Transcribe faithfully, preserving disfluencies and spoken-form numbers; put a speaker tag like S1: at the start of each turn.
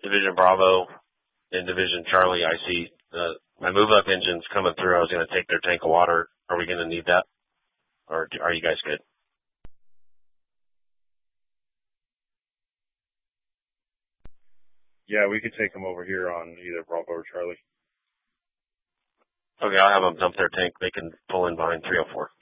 S1: Division Bravo and Division Charlie, I see uh, my move-up engines coming through. I was going to take their tank of water. Are we going to need that? Or are you guys good?
S2: Yeah, we could take them over here on either Bravo or Charlie.
S1: Okay, I'll have them dump their tank. They can pull in behind three oh four.